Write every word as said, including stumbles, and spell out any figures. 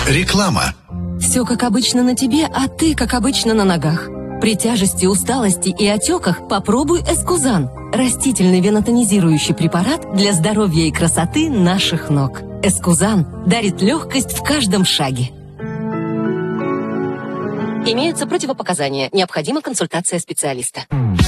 Реклама. Все как обычно на тебе, а ты как обычно на ногах. При тяжести, усталости и отеках попробуй Эскузан. Растительный венотонизирующий препарат для здоровья и красоты наших ног. Эскузан дарит легкость в каждом шаге. Имеются противопоказания. Необходима консультация специалиста.